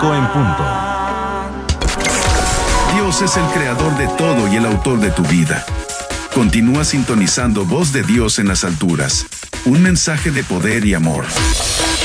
5 en punto. Dios es el creador de todo y el autor de tu vida. Continúa sintonizando Voz de Dios en las alturas. Un mensaje de poder y amor.